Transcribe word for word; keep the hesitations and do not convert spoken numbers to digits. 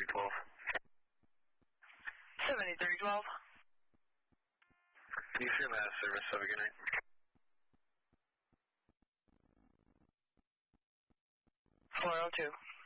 seventy-three twelve. seventy-three twelve. Eastern Mass service, have a good night. four oh two.